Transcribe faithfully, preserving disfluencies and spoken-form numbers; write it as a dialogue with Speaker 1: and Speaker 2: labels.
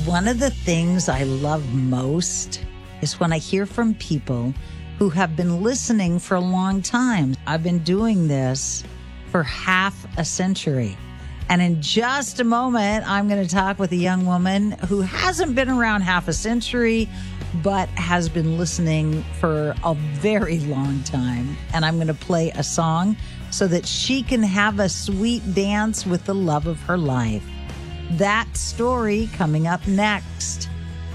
Speaker 1: One of the things I love most is when I hear from people who have been listening for a long time. I've been doing this for half a century. And in just a moment, I'm going to talk with a young woman who hasn't been around half a century, but has been listening for a very long time. And I'm going to play a song so that she can have a sweet dance with the love of her life. That story coming up next.